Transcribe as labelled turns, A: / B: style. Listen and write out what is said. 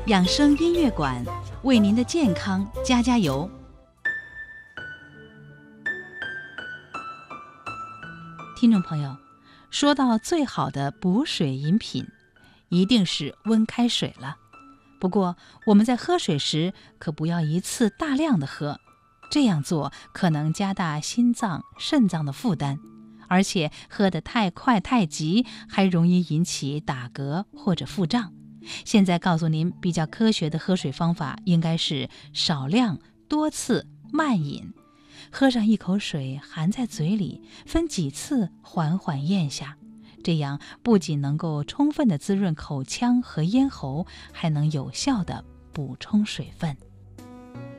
A: 养生音乐馆为您的健康加加油。听众朋友，说到最好的补水饮品，一定是温开水了。不过我们在喝水时可不要一次大量的喝，这样做可能加大心脏、肾脏的负担，而且喝得太快太急，还容易引起打嗝或者腹胀。现在告诉您，比较科学的喝水方法应该是少量、多次、慢饮。喝上一口水，含在嘴里，分几次缓缓咽下。这样不仅能够充分地滋润口腔和咽喉，还能有效地补充水分。